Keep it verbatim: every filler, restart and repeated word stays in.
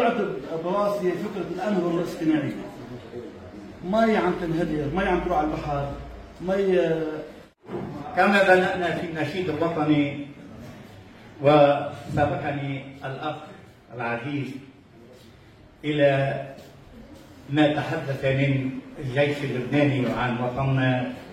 فكرة براسي فكرة الأنهر الاصطناعية. مي عم تنهدر، مي عم تروح على البحر، مي. كما بدأنا في النشيد الوطني وسبقني الأخ العزيز إلى ما تحدث من الجيش اللبناني عن وطننا